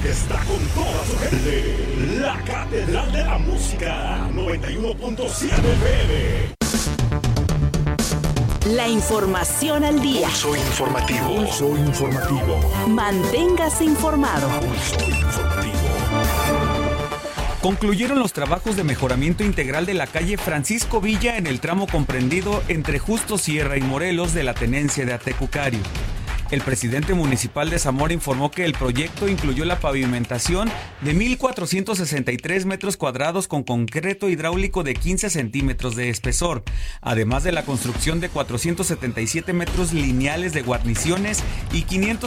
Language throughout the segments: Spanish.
está con toda su gente. La Catedral de la Música, 91.7 FM. La información al día. Pulso informativo. Pulso informativo. Manténgase informado. Pulso informativo. Concluyeron los trabajos de mejoramiento integral de la calle Francisco Villa en el tramo comprendido entre Justo Sierra y Morelos de la tenencia de Atecucario. El presidente municipal de Zamora informó que el proyecto incluyó la pavimentación de 1,463 metros cuadrados con concreto hidráulico de 15 centímetros de espesor, además de la construcción de 477 metros lineales de guarniciones y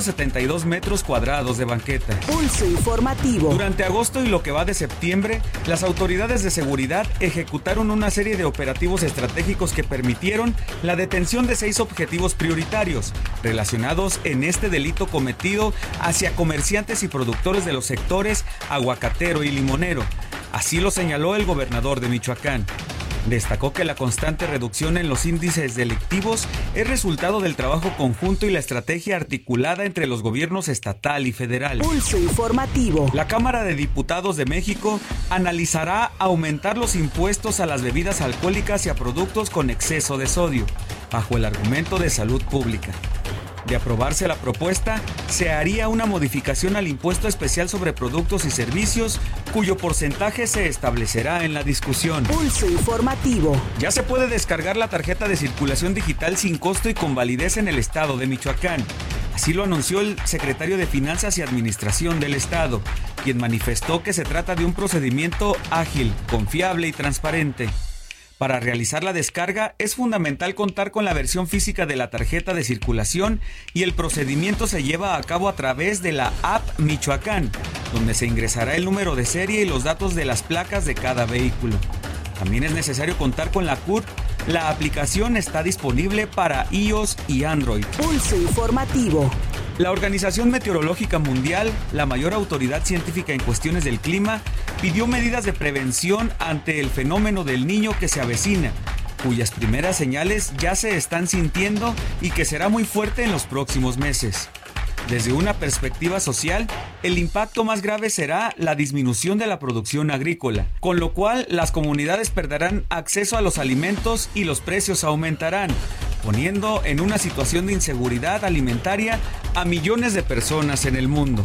572 metros cuadrados de banqueta. Pulso informativo. Durante agosto y lo que va de septiembre, las autoridades de seguridad ejecutaron una serie de operativos estratégicos que permitieron la detención de 6 objetivos prioritarios relacionados en este delito cometido hacia comerciantes y productores de los sectores aguacatero y limonero. Así lo señaló el gobernador de Michoacán. Destacó que la constante reducción en los índices delictivos es resultado del trabajo conjunto y la estrategia articulada entre los gobiernos estatal y federal. Pulso informativo. La Cámara de Diputados de México analizará aumentar los impuestos a las bebidas alcohólicas y a productos con exceso de sodio, bajo el argumento de salud pública. De aprobarse la propuesta, se haría una modificación al impuesto especial sobre productos y servicios, cuyo porcentaje se establecerá en la discusión. Pulso informativo. Ya se puede descargar la tarjeta de circulación digital sin costo y con validez en el estado de Michoacán. Así lo anunció el secretario de Finanzas y Administración del estado, quien manifestó que se trata de un procedimiento ágil, confiable y transparente. Para realizar la descarga es fundamental contar con la versión física de la tarjeta de circulación y el procedimiento se lleva a cabo a través de la app Michoacán, donde se ingresará el número de serie y los datos de las placas de cada vehículo. También es necesario contar con la CURP. La aplicación está disponible para iOS y Android. Pulso informativo. La Organización Meteorológica Mundial, la mayor autoridad científica en cuestiones del clima, pidió medidas de prevención ante el fenómeno del Niño que se avecina, cuyas primeras señales ya se están sintiendo y que será muy fuerte en los próximos meses. Desde una perspectiva social, el impacto más grave será la disminución de la producción agrícola, con lo cual las comunidades perderán acceso a los alimentos y los precios aumentarán, poniendo en una situación de inseguridad alimentaria a millones de personas en el mundo.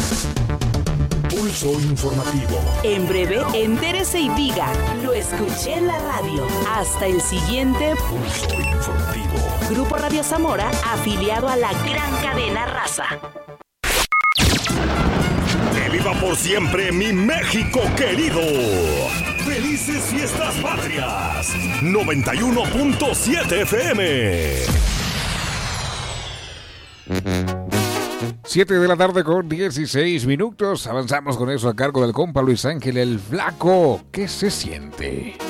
Pulso informativo. En breve, entérese y diga, lo escuché en la radio. Hasta el siguiente Pulso informativo. Grupo Radio Zamora, afiliado a la gran cadena Raza. ¡Que viva por siempre mi México querido! ¡Felices Fiestas Patrias! 91.7 FM. 7 de la tarde con 16 minutos. Avanzamos con eso a cargo del compa Luis Ángel el Flaco. ¿Qué se siente?